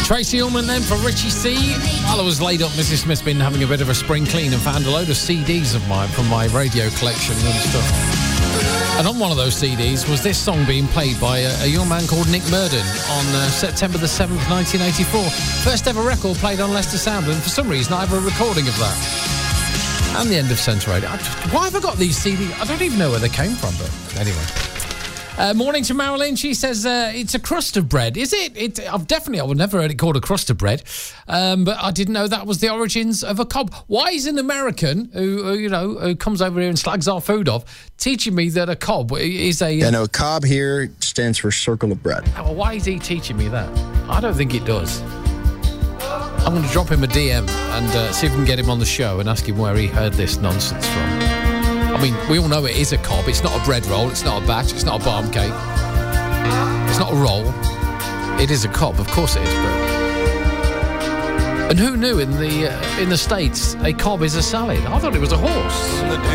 Tracy Ullman then for Richie C. While I was laid up, Mrs. Smith's been having a bit of a spring clean and found a load of CDs of mine from my radio collection and stuff. And on one of those CDs was this song being played by a young man called Nick Murden on September the 7th, 1984. First ever record played on Leicester Sound, and for some reason I have a recording of that. And the end of Centre Radio. Why have I got these CDs? I don't even know where they came from, but anyway. Morning to Marilyn. She says it's a crust of bread. Is it? I would never heard it called a crust of bread, but I didn't know that was the origins of a cob. Why is an American who comes over here and slags our food off teaching me that a cob is a... Yeah, no, a cob here stands for circle of bread. Well, why is he teaching me that? I don't think it does. I'm going to drop him a DM and see if we can get him on the show and ask him where he heard this nonsense from. I mean, we all know it is a cob. It's not a bread roll. It's not a batch. It's not a barm cake. It's not a roll. It is a cob. Of course it is. But... And who knew in the States a cob is a salad? I thought it was a horse.